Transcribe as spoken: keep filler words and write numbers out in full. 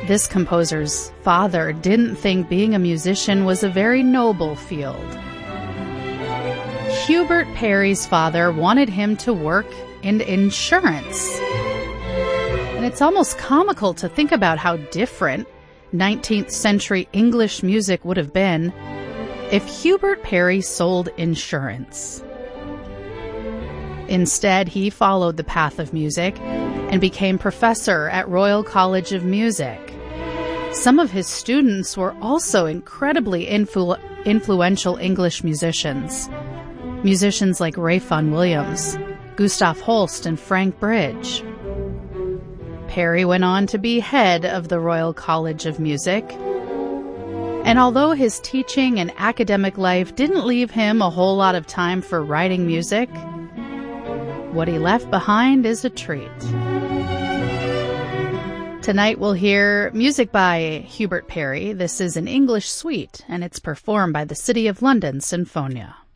This composer's father didn't think being a musician was a very noble field. Hubert Parry's father wanted him to work in insurance. And it's almost comical to think about how different nineteenth century English music would have been if Hubert Parry sold insurance. Instead, he followed the path of music and became professor at Royal College of Music. Some of his students were also incredibly influ- influential English musicians. Musicians like Ray Vaughan Williams, Gustav Holst, and Frank Bridge. Parry went on to be head of the Royal College of Music. And although his teaching and academic life didn't leave him a whole lot of time for writing music, what he left behind is a treat. Tonight we'll hear music by Hubert Parry. This is an English suite, and it's performed by the City of London Sinfonia.